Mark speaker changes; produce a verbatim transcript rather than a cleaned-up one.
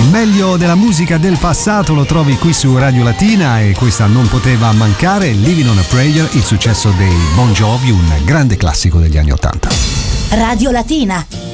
Speaker 1: Meglio della musica del passato lo trovi qui su Radio Latina e questa non poteva mancare, Living on a Prayer, il successo dei Bon Jovi, un grande classico degli anni ottanta.
Speaker 2: Radio Latina.